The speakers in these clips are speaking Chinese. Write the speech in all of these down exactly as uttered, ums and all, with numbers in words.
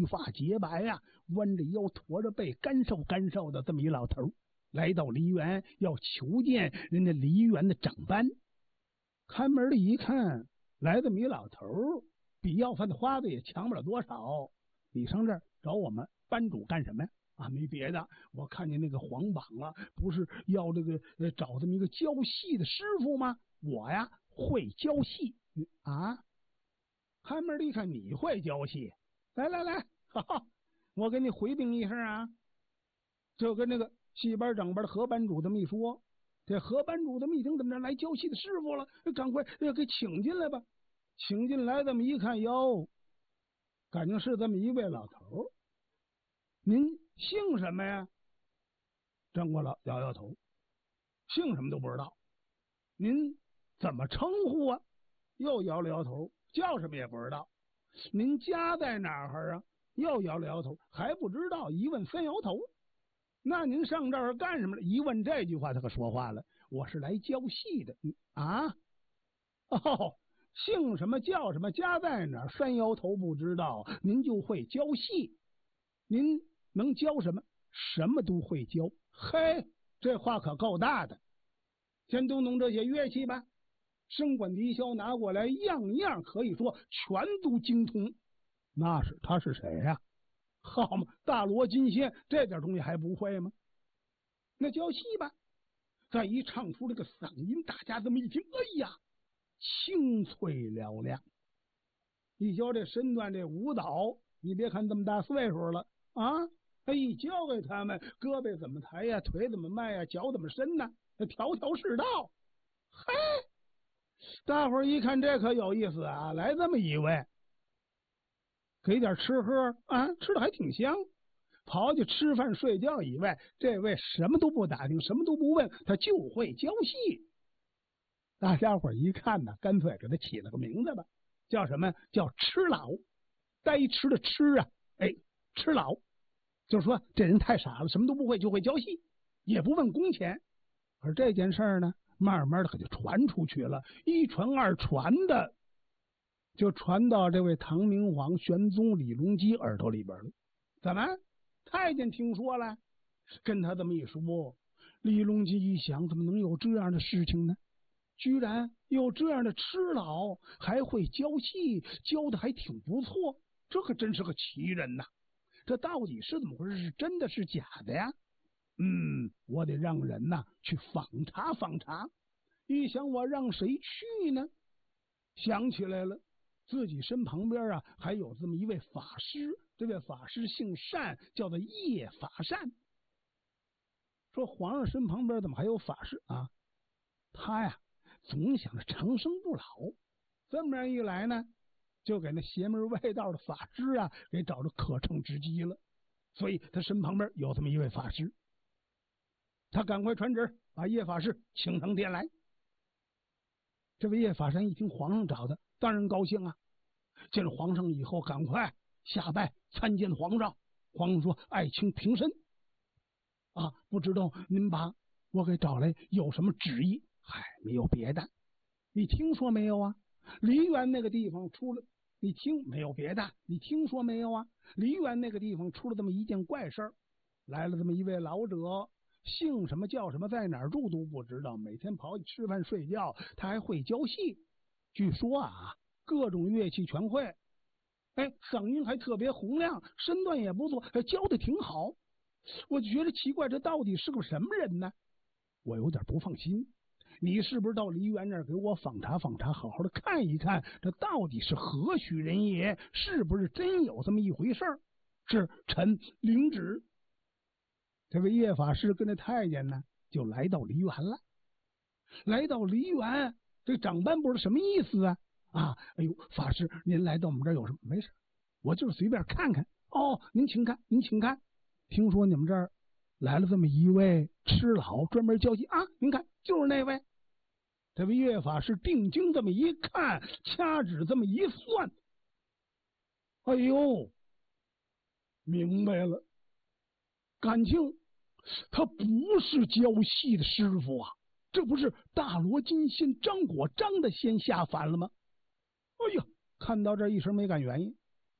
发洁白呀、啊，弯着腰驼着背，干瘦干瘦的这么一老头，来到梨园要求见人家梨园的长班。看门的一看，来这么一老头，比要饭的花子也强不了多少。你上这儿找我们班主干什么呀？啊，没别的，我看见那个黄榜啊，不是要这个呃找这么一个教戏的师傅吗？我呀会教戏啊。看门的一看你会教戏，来来来，哈哈，我给你回禀一声啊。就跟那个戏班长班的何班主这么一说，这何班主这么一听，怎么着来教戏的师傅了？赶快给请进来吧。请进来，这么一看，哟，感情是这么一位老头。您姓什么呀？张国老摇摇头，姓什么都不知道。您怎么称呼啊？又摇了摇头，叫什么也不知道。您家在哪儿啊？又摇了摇头，还不知道。一问三摇头。那您上这儿干什么了？一问这句话，他可说话了，我是来教戏的。啊，哦，姓什么叫什么，家在哪儿？三摇头不知道。您就会教戏，您能教什么？什么都会教。嘿，这话可够大的。先动动这些乐器吧，笙管笛箫拿过来，样样可以说全都精通。那是他是谁呀、啊？好嘛，大罗金仙这点东西还不会吗？那教戏吧。再一唱出这个嗓音，大家这么一听，哎呀，清脆嘹亮。一教这身段，这舞蹈，你别看这么大岁数了啊，他一教给他们，胳膊怎么抬呀，腿怎么迈呀，脚怎么伸呢？条条是道。嘿，大伙儿一看这可有意思啊，来这么一位，给点吃喝啊，吃的还挺香。刨去吃饭睡觉以外，这位什么都不打听，什么都不问，他就会教戏。大家伙一看呢，干脆给他起了个名字吧，叫什么？叫吃老。呆吃的吃啊，哎，吃老，就是说这人太傻了，什么都不会，就会教戏，也不问工钱。而这件事儿呢，慢慢的可就传出去了，一传二传的，就传到这位唐明皇玄宗李隆基耳朵里边了。怎么？太监听说了，跟他这么一说，李隆基一想，怎么能有这样的事情呢？居然有这样的吃老，还会教戏，教的还挺不错，这可真是个奇人呐！这到底是怎么回事？是真的是假的呀？嗯，我得让人呐去访查访查。一想，我让谁去呢？想起来了，自己身旁边啊还有这么一位法师，这位法师姓单，叫做叶法善。说皇上身旁边怎么还有法师啊？他呀总想着长生不老，这么样一来呢，就给那邪门歪道的法师啊给找着可乘之机了。所以他身旁边有这么一位法师，他赶快传旨把叶法师请上殿来。这位叶法善一听皇上找的，当然高兴啊，见了皇上以后赶快下拜参见皇上。皇上说：“爱卿平身啊，不知道您把我给找来有什么旨意？”嗨，没有别的，你听说没有啊？梨园那个地方出了，你听没有别的，你听说没有啊？梨园那个地方出了这么一件怪事儿，来了这么一位老者，姓什么叫什么，在哪儿住都不知道，每天跑去吃饭睡觉，他还会教戏。据说啊，各种乐器全会，哎，嗓音还特别洪亮，身段也不错，教的挺好。我就觉得奇怪，这到底是个什么人呢？我有点不放心。你是不是到梨园那儿给我访查访查，好好的看一看，这到底是何许人也？是不是真有这么一回事儿？是臣领旨。这位叶法师跟着太监呢，就来到梨园了。来到梨园，这长班不是什么意思啊？啊，哎呦，法师您来到我们这儿有什么？没事，我就是随便看看。哦，您请看，您请看。听说你们这儿来了这么一位吃老，专门教戏啊！您看，就是那位。这位叶法师定睛这么一看，掐指这么一算，哎呦，明白了，感情他不是教戏的师傅啊，这不是大罗金仙张果张的仙下凡了吗？哎呀，看到这一时没敢原因。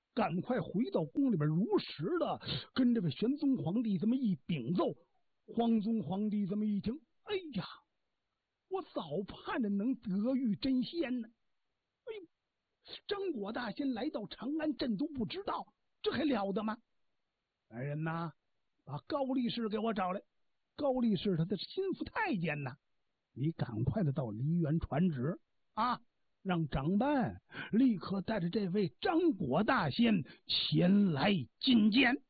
赶快回到宫里边，如实的跟这位玄宗皇帝这么一禀奏。皇宗皇帝这么一听，哎呀，我早盼着能得遇真仙呢。哎呦，张果大仙来到长安朕都不知道，这还了得吗？来人呐，把高力士给我找来。高力士他的心腹太监呐，你赶快的到梨园传旨啊，让长班立刻带着这位张果大仙前来觐见。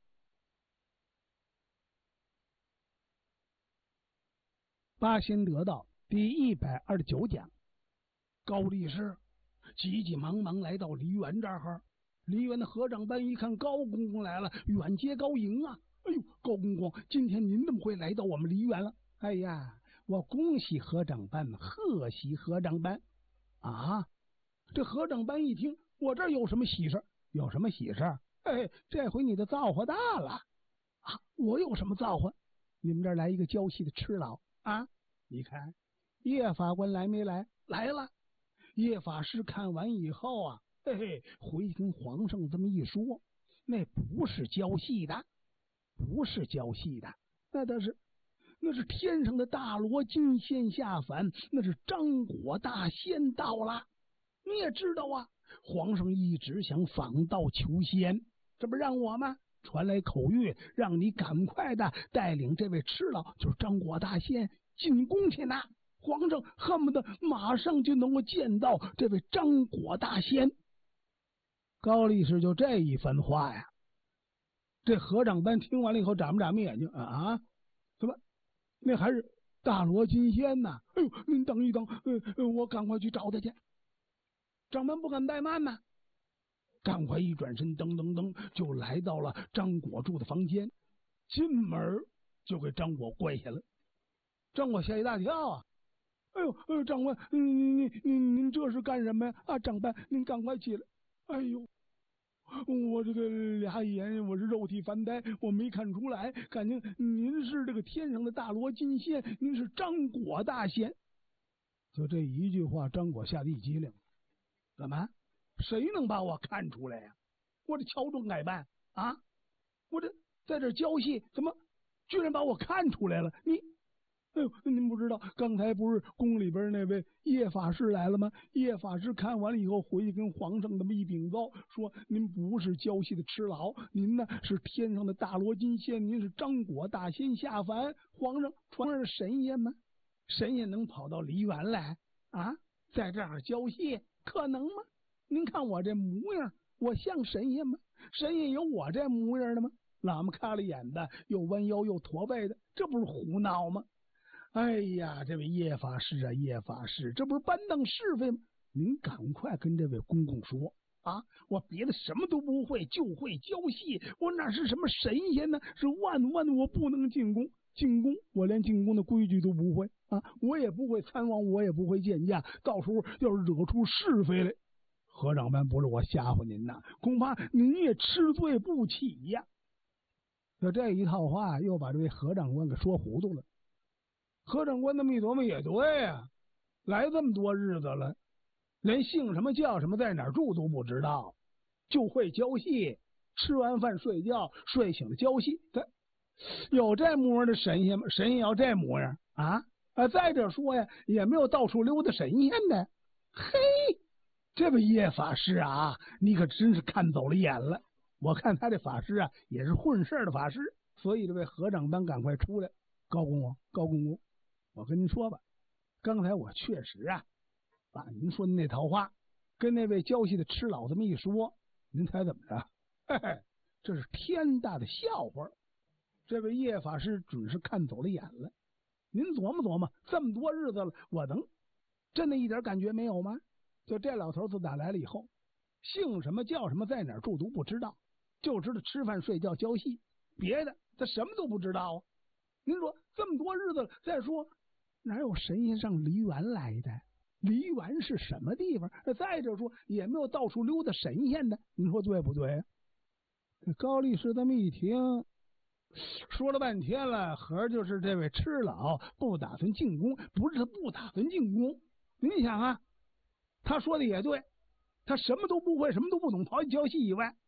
八仙得道第一百二十九讲。高力士急急忙忙来到梨园这儿，梨园的合掌班一看高公公来了，远接高迎啊！哎呦，高公公，今天您怎么会来到我们梨园了？哎呀，我恭喜合掌班，贺喜合掌班啊！这合掌班一听，我这儿有什么喜事？有什么喜事？哎，这回你的造化大了啊！我有什么造化？你们这儿来一个娇气的痴老啊！你看叶法官来没来？来了。叶法师看完以后啊，嘿嘿，回跟皇上这么一说，那不是娇戏的，不是娇戏的，那倒是那是天上的大罗金仙下凡，那是张果大仙到了。你也知道啊，皇上一直想访道求仙，这不让我吗？传来口谕，让你赶快的带领这位痴老，就是张果大仙进宫去拿。皇上恨不得马上就能够见到这位张果大仙。高力士就这一番话呀，这合掌班听完了以后眨巴眨巴眼睛啊，怎么那还是大罗金仙呐？哎呦，您等一等，呃，我赶快去找他去。掌门不敢怠慢呐，赶快一转身，噔噔噔就来到了张果住的房间，进门就给张果跪下了。张果吓一大跳啊！哎呦，呃，长官，您您您您这是干什么呀？啊，长班，您赶快起来！哎呦，我这个俩眼我是肉体凡胎，我没看出来，感情您是这个天上的大罗金仙，您是张果大仙。就这一句话，张果吓得一激灵，干嘛？谁能把我看出来呀？我这乔装改扮啊，我这在这教戏，怎么居然把我看出来了？你。哎呦，您不知道，刚才不是宫里边那位叶法师来了吗？叶法师看完了以后，回去跟皇上这么一禀告，说您不是娇气的痴老，您呢是天上的大罗金仙，您是张果大仙下凡。皇上传是神仙吗？神仙能跑到梨园来啊，在这儿教戏，可能吗？您看我这模样，我像神仙吗？神仙有我这模样的吗？喇嘛开了眼的，又弯腰又驼背的，这不是胡闹吗？哎呀，这位叶法师啊，叶法师，这不是搬弄是非吗？您赶快跟这位公公说啊，我别的什么都不会，就会教戏，我哪是什么神仙呢？是万万我不能进宫，进宫我连进宫的规矩都不会啊，我也不会参王，我也不会见驾，到时候要是惹出是非来，合掌班不是我吓唬您呐，恐怕您也吃罪不起呀。就这一套话，又把这位何长官给说糊涂了。何长官那么一琢磨，也对呀、啊，来这么多日子了，连姓什么叫什么在哪儿住都不知道，就会教戏，吃完饭睡觉，睡醒了教戏，他有这模样的神仙吗？神仙要这模样啊啊！再者说呀，也没有到处溜达神仙的。嘿，这位叶法师啊，你可真是看走了眼了。我看他这法师啊，也是混事的法师，所以这位合掌班赶快出来。高公公，高公公，我跟您说吧，刚才我确实啊，把您说的那套话跟那位娇气的痴老这么一说，您猜怎么着？嘿嘿，这是天大的笑话。这位叶法师准是看走了眼了。您琢磨琢磨，这么多日子了，我能真的一点感觉没有吗？就这老头子打来了以后，姓什么叫什么，在哪儿住都不知道，就知道吃饭睡觉教戏，别的他什么都不知道啊。您说这么多日子了，再说哪有神仙上梨园来的？梨园是什么地方？再者说也没有到处溜达神仙的，您说对不对？高力士这么一听，说了半天了，合着就是这位痴老不打算进宫，不是他不打算进宫。您想啊，他说的也对，他什么都不会，什么都不懂，跑去教戏以外，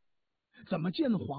怎么见皇